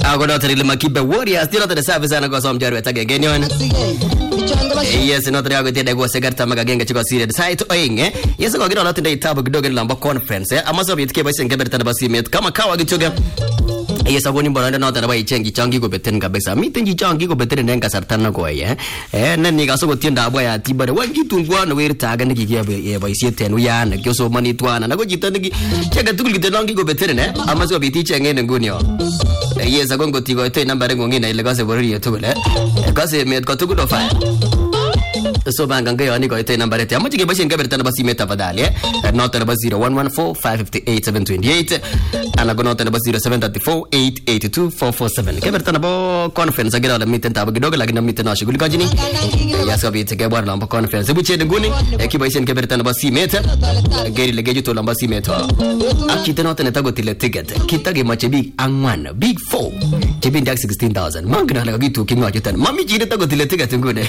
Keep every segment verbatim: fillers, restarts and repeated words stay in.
Ako noto ile Makibe Warriors tiro the service ana ko som jarwe tage genyon. Yes noto ya gote dego segarta magagenge chiko sire site oinge. Yes ko giro noto ndai tabu kidogo lamba conference. Amaso bitike basi ngeberta na basi met kama kawa gichoga. Yes agoni mbona noto na bai chengi changi ko beten kabisa. Mitengi changi ko beten nenga sartana ko ye. Eh nani ka so ko tienda abo ya tibare wangi tungwa no wer taga ngi giya ye bai sieten uyana kyo so mani twana na ko jitana gi chega tukul gitenangi ko beten ne. Amaso biti chenge nguni yo. Yes agongo tigo ite nambare ngongina ile kase boriri yetugule kase met ko tugudo fa so banga ngayo ni ko ite nambare te amachi ke bashin kaberta na basi meta badali eh nota na zero one one four five five eight seven two eight ana go nota na zero seven three four eight eight two four four seven kaberta na bo conference agira la miten tabu kidogo lakini miten na shughuli kajini yaso biti ke bwana na conference buche nguni ki bashin kaberta na basi meta geri le geju to la basi meta akite nota na tago tile ticket kitage mache big angwan big four jibindi ak sixteen thousand mangina la gitu kinwa jutan mami jide tago tile ticket ngune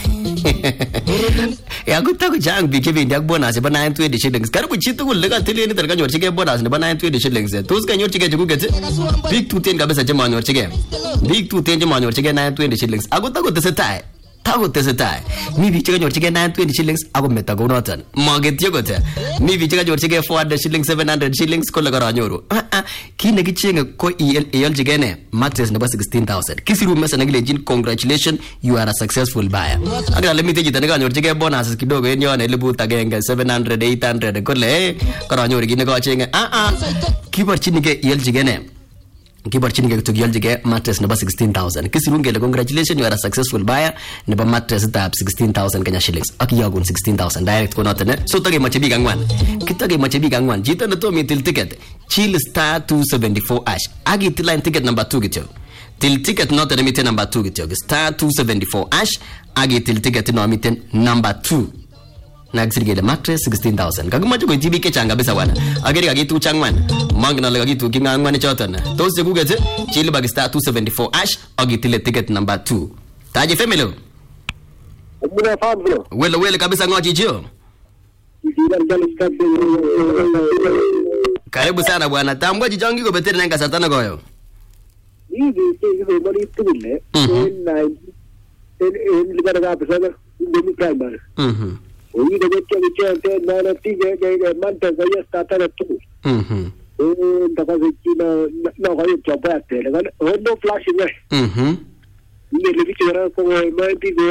ya gutta jang bi jibindi ak bonus ba nine twenty shillings karibu chitu kulega tile ni targa nyor chige bonus ba nine twenty shillings tos ka nyor chige jugu gete big two ten kabisa jema nyor chige big two ten jema nyor chige nine twenty shillings agutta go tesetai tago tesetai mi bi chige nyor chige nine twenty shillings ago meta go notan maget yogote mi bi chige nyor chige four hundred shillings seven hundred shillings ko lega ranyoru ah ah kine gichinga ko el el chige ne mattress number sixteen thousand kisiru mesa nagile jin congratulations you are a successful buyer agra le mi teji tanaga nyor chige bonus kidogo enyo ne lebu tagenge seven hundred eight hundred ko le ko ranyoru gine ko chinga ah ah kibarchini ge el chige ne kibarchini ge to gel jige mattress number sixteen thousand kisirunge le congratulations you are a successful buyer number mattress tab sixteen thousand Kenya shillings akiyagun sixteen thousand direct ko notane so tage machibi gangwan kitage machibi gangwan jita na to mitil ticket chill star two seventy-four ash agi line ticket number two gityo til ticket notane miten number two gityo star two seventy-four ash agi til ticket no miten number two na gisirgele mattress sixteen thousand kaguma jugo tibi ke changa bisa wana ageri agi tu changman mangna le agi tu kingangwan chotan to se gugete chill bag star two seventy-four ash agi til ticket number two taje family umuna family wele wele kabisa ngoji jio karibu sana bwana tambwa jijangi ko betere nanga satana goyo hivi hivi bali tule na en libera ga pesa ndemi primary mhm oyi de ke ke ke na na tige ke manta ga ya starter tu mhm eh da ka zikina na ga yo chapa tele ga no flash ne mhm ni le bichara ko mai ti go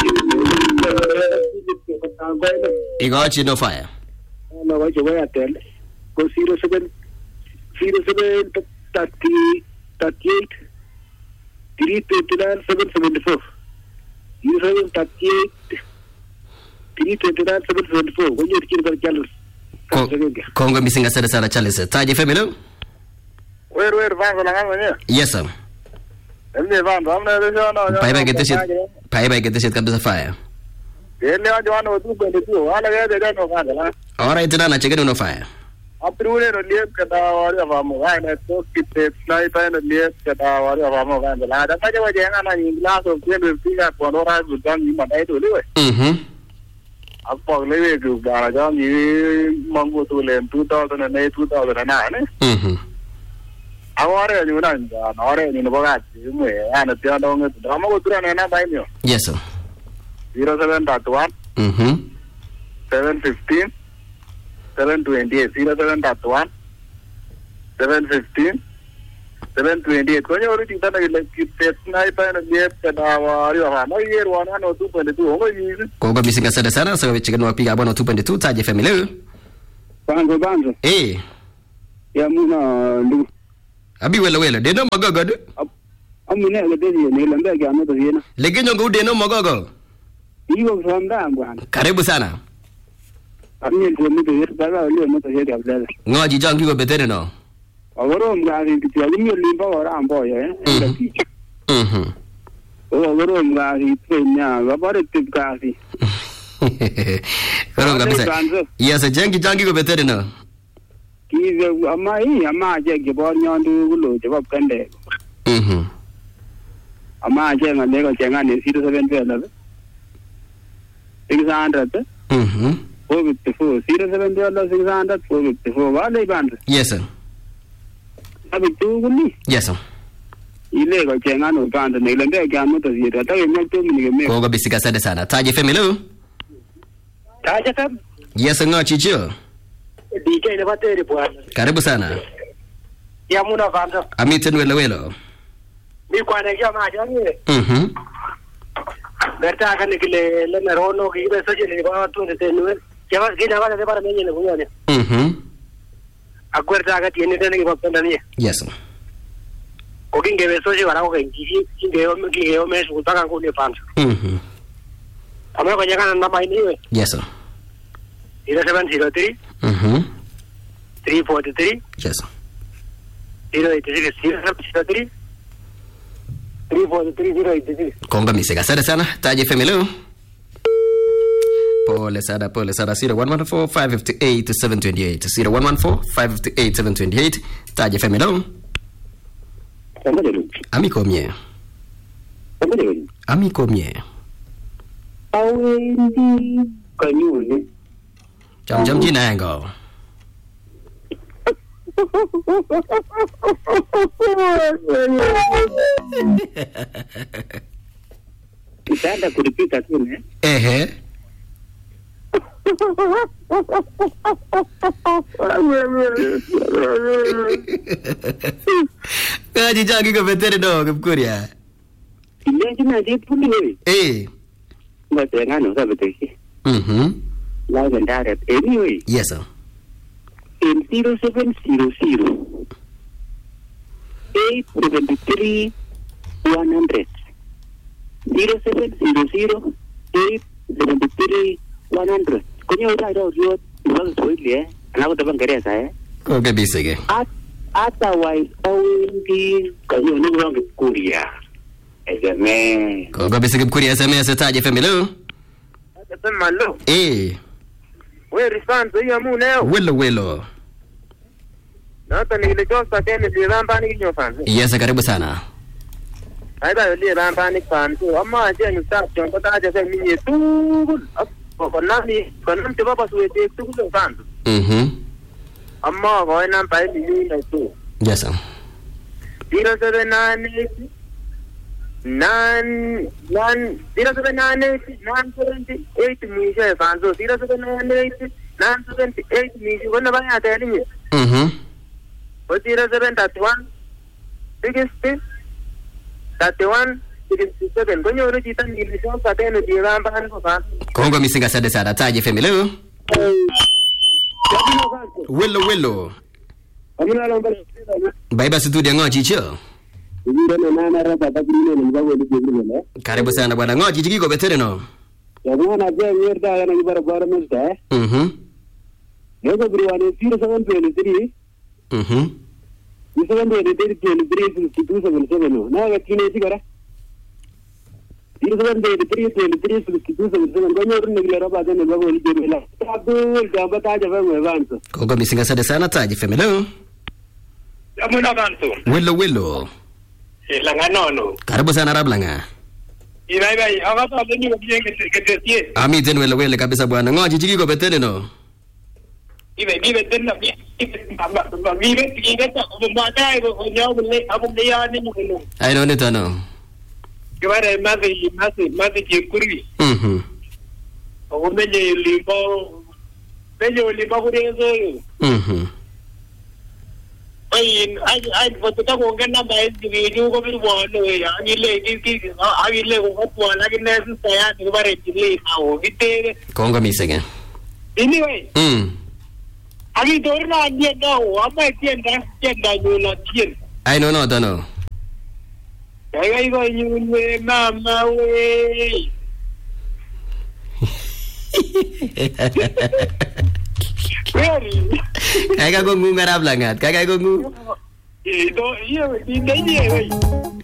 igo chino fire na ga chapa tele ko zero seven zero seven thirty thirty-eight three twenty-nine seven seventy-four zero seven thirty-eight three twenty-nine seven seventy-four when you reach the channel kongo misinga sana sana Charles taje family wer wer vango la nganya yes sir ende vango amna resho no pai pai gete shit pai pai gete shit kabisa fire ele wa jwano tu kwende tu ala ga de no kanga alright na chegeni no fire apruule no liep kada wari avamo ga na to kitte sniper no liep kada wari avamo ga la da ka jawa jenga na ingla so kwende pinga kono ra gudan ni madai to lewe mhm apog lewe ku bara ja ni mango to len two thousand eight two thousand nine mhm aware ni una na ore ni no ga ti mu ana ti ando ngi to mo tura na na bai mio yes sir zero seven one mhm seven fifteen seven twenty-eight zero seven one seven fifteen seven twenty-eight ko nyoru ti tana ile kitet nai pa na je kada wari wa no year one no two point two ngo yi ko go misinga sana sana so chegeni wapiga bwana two point two taje family bango bango eh ya muna lu abi wele wele de no magago de amune le de ni le mbege ame to yena le genyo go de no magago iwo sonda bwana karibu sana amne ko mi de daga le mo to yeda blela ngoji jangi go betere no aworo ngari ti ya mi limba ora ambo ye mhm o aworo ngari penya babare tipkasi karo kabisa yes jangi jangi go betere no kize amai ama je ke bor nyondu gulo je bab kande mhm ama je ngale ko jenga ni zero seven twelve six hundred mhm four fifty-four zero seven twelve six hundred four fifty-four wale band yes sir abi tu guni yes sir i ile kwa chengano upande na ile ndege ya moto zile hata kama tu mnigeme Kongo bisika asante sana. Taji F M hello. Taji F M. Yes ngo chicho. D K ne bateri bwana. Karibu sana. Ya muna vanda. Amiten welo welo. Mi kwa na jamaa jani. Mhm. Berta kan kile le merono ki be soje ni ba tu de tenue. Jawa gina ba de para menye ne bunyane. Mhm. Acuerda que tiene que ir para allá. Yes. O que inge beso llevar algo que ingi, inge yo me que yo me resulta que con el pan. Mhm. A mí que llegan anda más ni. Yes. Y de seven zero three. Mhm. three four three. Yes. zero eight six zero three. three four three zero eight six. Kongo misika asante sana. Taji F M hello. Pole sana, pole sana. zero one one four five five eight seven two eight. zero one one four five five eight seven two eight. Taji F M hello. Amico mie. Amico mie. Awendi kanyuni. Jam jam jina yango. Kitanda kulipita tu ne? Ehe. Kaji jangi ko vetere do kumkuria. Ile jina je puli we. Eh. Ngate ngano sa beteki. Mhm. La vendare. Anyway. Yes sir. In zero seven zero zero eight seven three one hundred. zero seven zero zero eight seven three one hundred. Kunyo ita ito yun, ibang suwili eh. Anak ko tabang kaya sa eh. Okay, bisige. At, otherwise, only kanyo nung lang Korea. Ese me. Kongo bisige kuria S M S Taji F M hello. Ese malo. Eh. We respond to you muna. Welo welo. Nata ni ile josa tena ni ramba ni kinyo fan. Yes, karibu sana. Aida ile ramba ni fan. Amma je ni sa chongo ta je se minye tu. Ko nani ko nam te baba suwe te tu ko fan. Mhm. Amma ko nam pa ni ni na tu. Yes sir. zero seven nine eight nine nine zero seven nine eight nine seventy eight mi je fan so zero seven nine eight nine seventy eight mi je wona ba ya ta ni. Mhm. O zero seven thirty one sixty thirty one sixty-seven. Konyo ro chitan ni ni so pa teno di ramba han ko fan. Kongo misinga sade sana. Taji F M hello. Welo welo. Amina lomba. Baiba studio ngo chicho. Ndio na na rapa ta kile ni bawo ni kile ne. Karibu sana bwana. Ngo chichi kiko betere no. Ya bwana je mierda yana ni barabara msta eh. Mhm. Yego briwane zero seven two three. Mhm. seven two three three two seven seven no. Na ga kine tikara. zero seven two three three two seven seven konyo ro ni rapa ta ni bawo ni kile la. Abdul jamba ta je bawo evanso. Kongo misinga sade sana. Taji F M hello. Amuna bantu. Welo welo. Langanono. Karibu sana Rablanga. Ibai bai, akapa ni mjenge ketetie. Ami ten welo welo kabisa bwana. Ngo chichi kiko betere no. Ibe ibe tena ibe baba baba ibe kinga ta ko mata ko nyao bule abu de ya ni mulo. Ai no ni tano. Kibare mazi mazi mazi kuri. Mhm. O menye limbo. Menye limbo kurenzo. Mhm. Ai ai ai foto ta ko ngena ba video ko bi wano ya ni le ki ki ai le ko ko na ki ne sa ya ni bare ti le au gite. Kongo misinga. Anyway. Mm. Agi dorna dia no, apa tienda tienda nyola tien. Ai no no tano. Ai ai go nyune mama we. Really? Kaya ko ngunga Rablanga. Kaya ko ngunga. Eh do iya di dai ye.